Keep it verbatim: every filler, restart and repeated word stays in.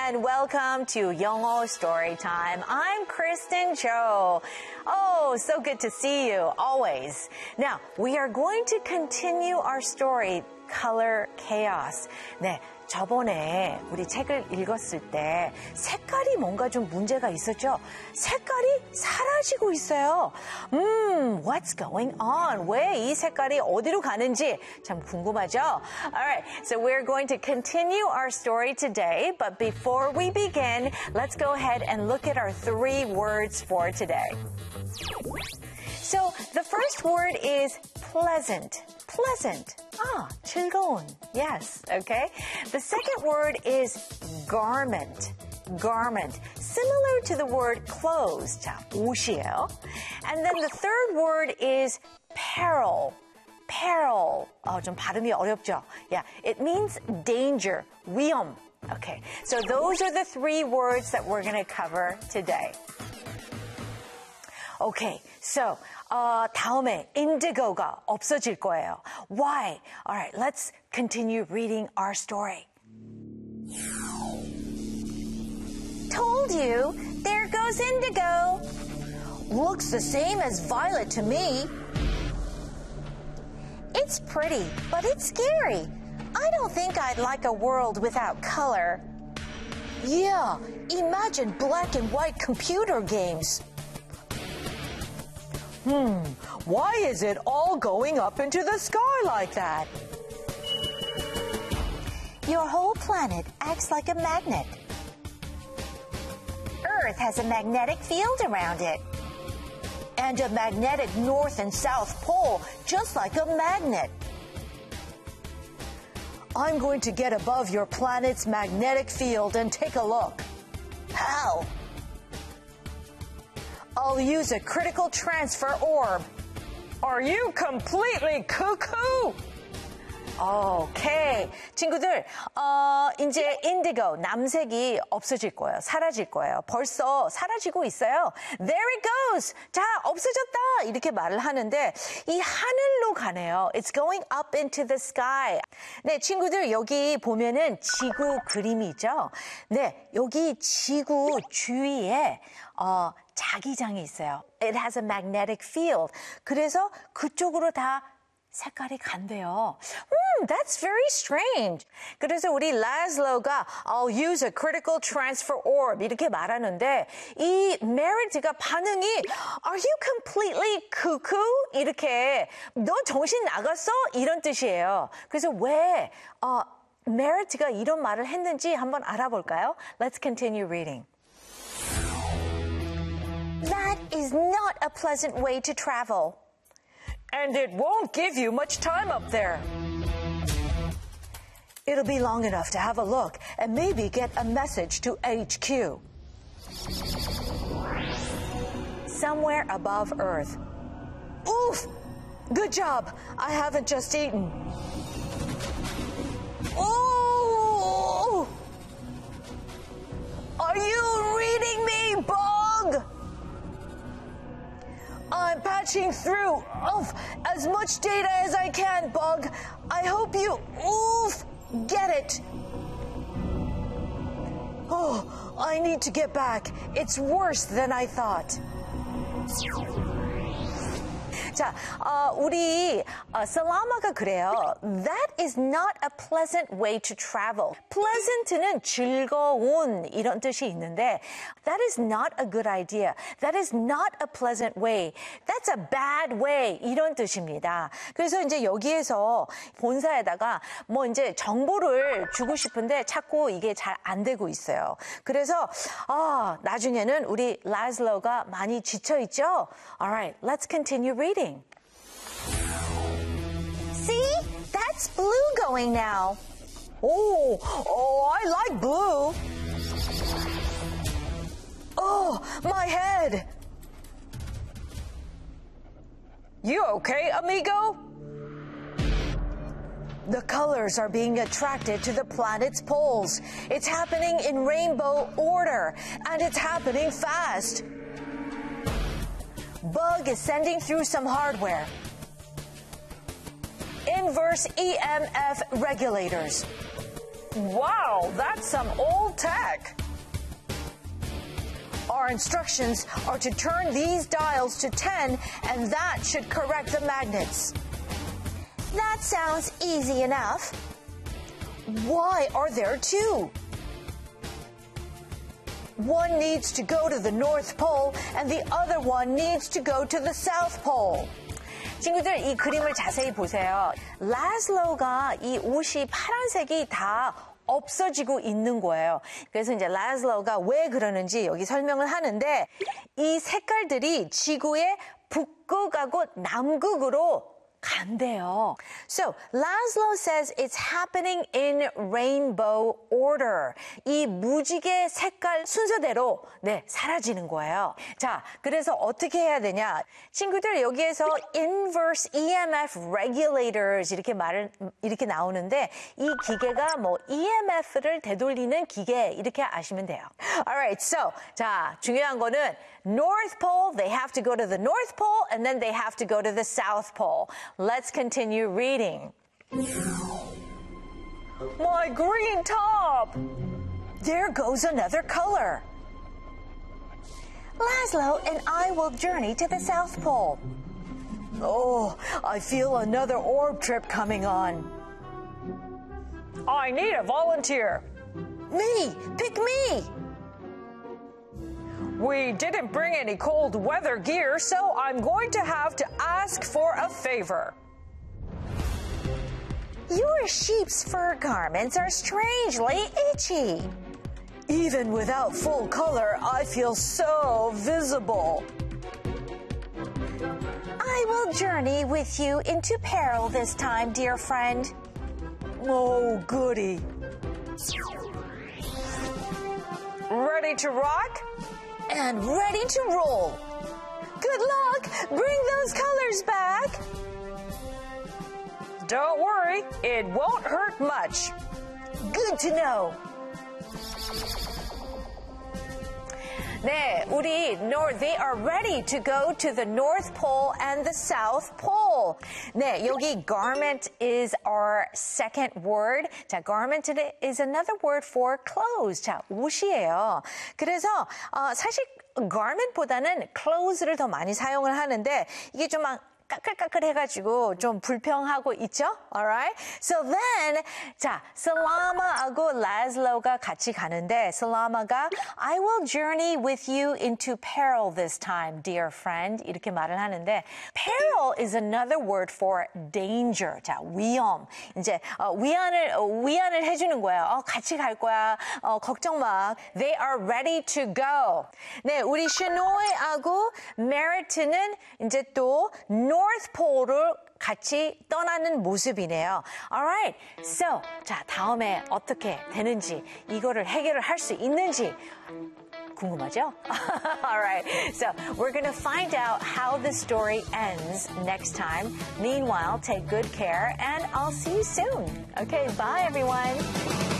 and welcome to 영어 Story Time. I'm Kristen Cho. Oh, so good to see you, always. Now, we are going to continue our story, Color Chaos. 네, 저번에 우리 책을 읽었을 때 색깔이 뭔가 좀 문제가 있었죠? 색깔이 사라지고 있어요. 음, what's going on? 왜 이 색깔이 어디로 가는지 참 궁금하죠? Alright, so we're going to continue our story today, but before we begin, let's go ahead and look at our three words for today. So, the first word is pleasant. Pleasant. Ah, 즐거운. Yes, okay. The second word is garment. Garment. Similar to the word clothes. 자, 옷이에요. And then the third word is peril. Peril. 어, 좀 발음이 어렵죠? Yeah, it means danger, 위험. Okay, so those are the three words that we're going to cover today. Okay, so 어, 다음에 indigo가 없어질 거예요. Why? Alright, let's continue reading our story. Told you, there goes indigo. Looks the same as violet to me. It's pretty, but it's scary. I don't think I'd like a world without color. Yeah, imagine black and white computer games. Hmm, why is it all going up into the sky like that? Your whole planet acts like a magnet. Earth has a magnetic field around it. And a magnetic north and south pole, just like a magnet. I'm going to get above your planet's magnetic field and take a look. How? I'll use a critical transfer orb. Are you completely cuckoo? 오케이. 친구들, 어, 이제 인디고, 남색이 없어질 거예요. 사라질 거예요. 벌써 사라지고 있어요. There it goes. 자, 없어졌다. 이렇게 말을 하는데, 이 하늘로 가네요. It's going up into the sky. 네, 친구들, 여기 보면은 지구 그림이 있죠? 네, 여기 지구 주위에, 어, 자기장이 있어요. It has a magnetic field. 그래서 그쪽으로 다 색깔이 간대요. Hmm, that's very strange. 그래서 우리 라슬로가 I'll use a critical transfer orb 이렇게 말하는데 이 메리트가 반응이 Are you completely cuckoo? 이렇게 너 정신 나갔어? 이런 뜻이에요. 그래서 왜 어, 메리트가 이런 말을 했는지 한번 알아볼까요? Let's continue reading. That is not a pleasant way to travel. And it won't give you much time up there. It'll be long enough to have a look and maybe get a message to H Q. Somewhere above Earth. Oof! Good job. I haven't just eaten. Ooh! Are you reading me, Bug? I'm patching through oof, as much data as I can, Bug. I hope you oof, get it. Oh, I need to get back. It's worse than I thought. 자, 어, 우리 어, 살라마가 그래요. That is not a pleasant way to travel. Pleasant는 즐거운 이런 뜻이 있는데 That is not a good idea. That is not a pleasant way. That's a bad way. 이런 뜻입니다. 그래서 이제 여기에서 본사에다가 뭐 이제 정보를 주고 싶은데 자꾸 이게 잘 안 되고 있어요. 그래서 아, 나중에는 우리 라슬로가 많이 지쳐 있죠? Alright, let's continue reading. See? That's blue going now. Oh, oh, I like blue. Oh, my head. You okay, amigo? The colors are being attracted to the planet's poles. It's happening in rainbow order, and it's happening fast. Bug is sending through some hardware. Inverse E M F regulators. Wow, Wow, that's some old tech. Our instructions are to turn these dials to ten, and that should correct the magnets. That sounds easy enough. Why are there two? One needs to go to the North Pole and the other one needs to go to the South Pole. 친구들, 이 그림을 자세히 보세요. 라슬로가 이 옷이 파란색이 다 없어지고 있는 거예요. 그래서 이제 라슬로가 왜 그러는지 여기 설명을 하는데 이 색깔들이 지구의 북극하고 남극으로 간대요. So, Laszlo says it's happening in rainbow order. 이 무지개 색깔 순서대로 네, 사라지는 거예요. 자, 그래서 어떻게 해야 되냐? 친구들 여기에서 inverse 이엠에프 regulators 이렇게 말을 이렇게 나오는데 이 기계가 뭐 이엠에프를 되돌리는 기계 이렇게 아시면 돼요. Alright, so 자, 중요한 거는 North Pole, they have to go to the North Pole and then they have to go to the South Pole. Let's continue reading. My green top! There goes another color. Laszlo and I will journey to the South Pole. Oh, I feel another orb trip coming on. I need a volunteer. Me! Pick me! We didn't bring any cold weather gear, so I'm going to have to ask for a favor. Your sheep's fur garments are strangely itchy. Even without full color, I feel so visible. I will journey with you into peril this time, dear friend. Oh, goody. Ready to rock? And ready to roll. Good luck! Bring those colors back! Don't worry, it won't hurt much. Good to know. 네, 우리 North, they are ready to go to the North Pole and the South Pole. 네, 여기 garment is our second word. 자, garment is another word for clothes. 자, 옷이에요. 그래서 어, 사실 garment보다는 clothes를 더 많이 사용을 하는데 이게 좀 막 까끌까끌해가지고 좀 불평하고 있죠? Alright? So then, 자, Salama하고 Laszlo가 같이 가는데 Salama가 I will journey with you into peril this time, dear friend. 이렇게 말을 하는데 peril is another word for danger. 자, 위험. 이제 어, 위안을 어, 위안을 해주는 거예요. 어, 같이 갈 거야. 어, 걱정 마. They are ready to go. 네, 우리 샤노이하고 메리트는 이제 또 North Pole를 같이 떠나는 모습이네요. Alright, so 자 다음에 어떻게 되는지 이거를 해결을 할 수 있는지 궁금하죠? Alright, so we're going to find out how the story ends next time. Meanwhile, take good care and I'll see you soon. Okay, bye everyone.